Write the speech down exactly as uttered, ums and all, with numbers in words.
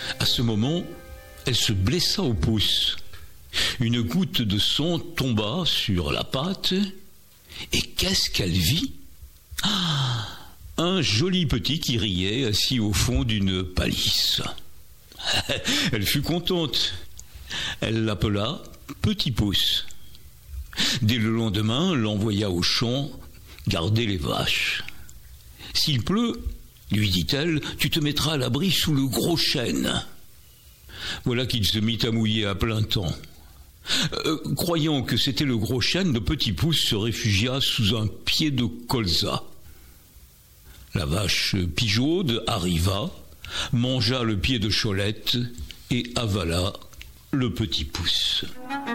À ce moment, elle se blessa au pouce. Une goutte de sang tomba sur la pâte, et qu'est-ce qu'elle vit ? Ah, un joli petit qui riait assis au fond d'une palisse. Elle fut contente. Elle l'appela Petit Pouce. Dès le lendemain, l'envoya au champ garder les vaches. « S'il pleut, lui dit-elle, tu te mettras à l'abri sous le gros chêne. » Voilà qu'il se mit à mouiller à plein temps. Euh, croyant que c'était le gros chêne, le Petit Pouce se réfugia sous un pied de colza. La vache pigeaude arriva, mangea le pied de Cholette et avala le Petit Pouce.